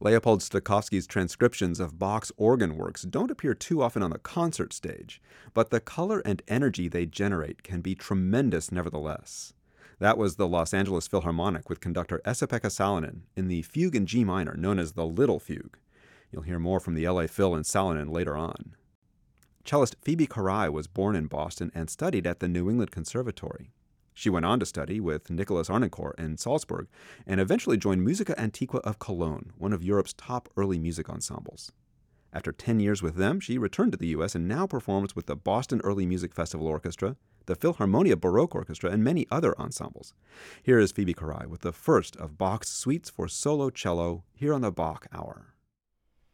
Leopold Stokowski's transcriptions of Bach's organ works don't appear too often on the concert stage, but the color and energy they generate can be tremendous nevertheless. That was the Los Angeles Philharmonic with conductor Esa-Pekka Salonen in the fugue in G minor known as the Little Fugue. You'll hear more from the LA Phil and Salonen later on. Cellist Phoebe Carai was born in Boston and studied at the New England Conservatory. She went on to study with Nicholas Arnoncourt in Salzburg and eventually joined Musica Antiqua of Cologne, one of Europe's top early music ensembles. After 10 years with them, she returned to the U.S. and now performs with the Boston Early Music Festival Orchestra, the Philharmonia Baroque Orchestra, and many other ensembles. Here is Phoebe Carai with the first of Bach's suites for solo cello here on the Bach Hour.